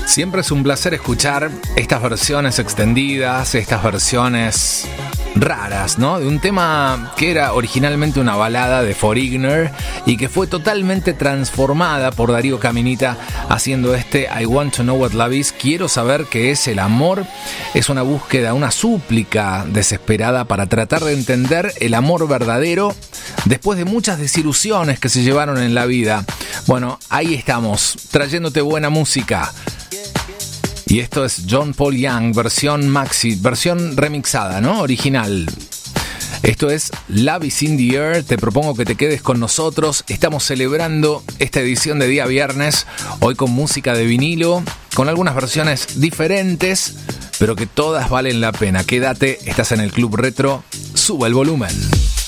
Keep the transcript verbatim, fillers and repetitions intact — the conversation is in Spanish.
Siempre es un placer escuchar estas versiones extendidas, estas versiones raras, ¿no? De un tema que era originalmente una balada de Foreigner y que fue totalmente transformada por Darío Caminita haciendo este I Want to Know What Love Is. Quiero saber qué es el amor. Es una búsqueda, una súplica desesperada para tratar de entender el amor verdadero después de muchas desilusiones que se llevaron en la vida. Bueno, ahí estamos, trayéndote buena música. Y esto es John Paul Young, versión maxi, versión remixada, ¿no? Original. Esto es Love is in the Air. Te propongo que te quedes con nosotros. Estamos celebrando esta edición de día viernes, hoy con música de vinilo, con algunas versiones diferentes, pero que todas valen la pena. Quédate, estás en el Club Retro, sube el volumen.